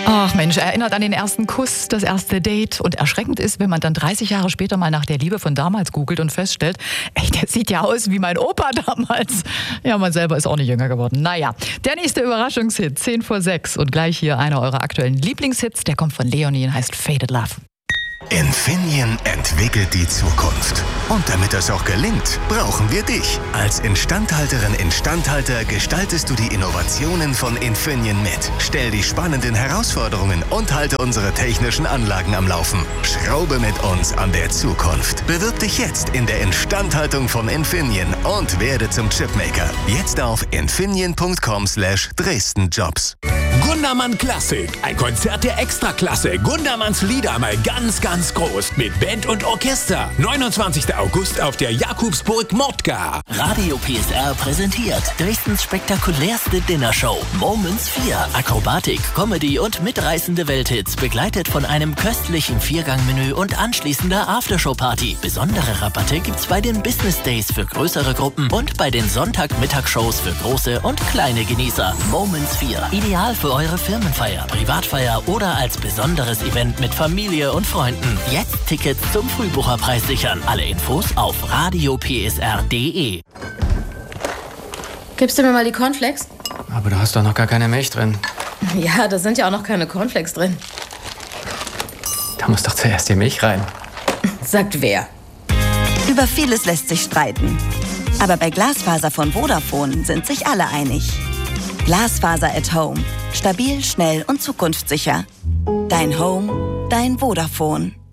Ach Mensch, erinnert an den ersten Kuss, das erste Date. Und erschreckend ist, wenn man dann 30 Jahre später mal nach der Liebe von damals googelt und feststellt, ey, der sieht ja aus wie mein Opa damals. Ja, man selber ist auch nicht jünger geworden. Naja, der nächste Überraschungshit, 10 vor 6. Und gleich hier einer eurer aktuellen Lieblingshits, der kommt von Leonie und heißt Faded Love. Infineon entwickelt die Zukunft. Und damit das auch gelingt, brauchen wir dich. Als Instandhalterin, Instandhalter gestaltest du die Innovationen von Infineon mit. Stell die spannenden Herausforderungen und halte unsere technischen Anlagen am Laufen. Schraube mit uns an der Zukunft. Bewirb dich jetzt in der Instandhaltung von Infineon und werde zum Chipmaker. Jetzt auf infineon.com/Dresdenjobs. Gundermann Klassik, ein Konzert der Extraklasse. Gundermanns Lieder mal ganz, ganz groß mit Band und Orchester. 29. August auf der Jakobsburg Mordgar. Radio PSR präsentiert Dresdens spektakulärste Dinnershow. Moments 4. Akrobatik, Comedy und mitreißende Welthits, begleitet von einem köstlichen Viergangmenü und anschließender Aftershow-Party. Besondere Rabatte gibt's bei den Business Days für größere Gruppen und bei den Sonntagmittagsshows für große und kleine Genießer. Moments 4. Ideal für eure Firmenfeier, Privatfeier oder als besonderes Event mit Familie und Freunden. Jetzt Tickets zum Frühbucherpreis sichern. Alle Infos auf radiopsr.de. Gibst du mir mal die Cornflakes? Aber du hast doch noch gar keine Milch drin. Ja, da sind ja auch noch keine Cornflakes drin. Da muss doch zuerst die Milch rein. Sagt wer? Über vieles lässt sich streiten. Aber bei Glasfaser von Vodafone sind sich alle einig. Glasfaser at Home. Stabil, schnell und zukunftssicher. Dein Home, dein Vodafone.